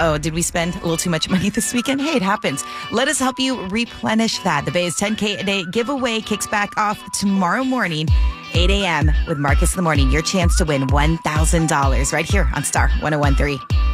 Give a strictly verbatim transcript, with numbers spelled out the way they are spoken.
uh-oh, did we spend a little too much money this weekend? Hey, it happens. Let us help you replenish that. The Bay's ten K a day giveaway kicks back off tomorrow morning, eight a.m. with Marcus in the Morning. Your chance to win one thousand dollars right here on Star one oh one three.